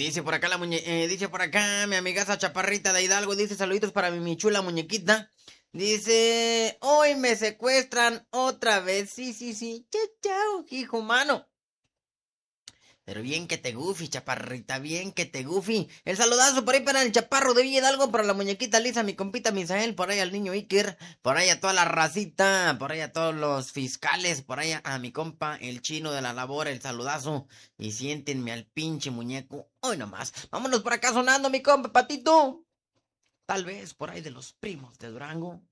Dice por acá dice por acá mi amigaza Chaparrita de Hidalgo, dice saluditos para mi chula muñequita. Dice, hoy me secuestran otra vez. Sí, sí, sí. Chao, chao, hijo humano. Pero bien que te gufi, Chaparrita, bien que te gufi. El saludazo por ahí para el Chaparro de Villa Hidalgo, para la muñequita Lisa, mi compita Misael, por ahí al niño Iker, por ahí a toda la racita, por ahí a todos los fiscales, por ahí a mi compa, el chino de la labor, el saludazo. Y siéntenme al pinche muñeco. Hoy nomás. Vámonos por acá sonando, mi compa, Patito. Tal vez por ahí de los primos de Durango.